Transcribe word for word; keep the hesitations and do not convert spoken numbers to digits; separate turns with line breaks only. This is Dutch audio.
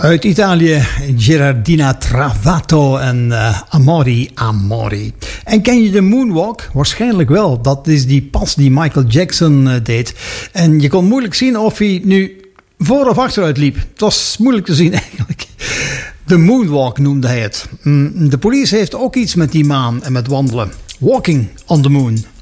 Uit Italië, Gerardina Travato en uh, Amori Amori. En ken je de moonwalk? Waarschijnlijk wel. Dat is die pas die Michael Jackson uh, deed. En je kon moeilijk zien of hij nu voor of achteruit liep. Het was moeilijk te zien eigenlijk. De moonwalk noemde hij het. De police heeft ook iets met die maan en met wandelen. Walking on the moon.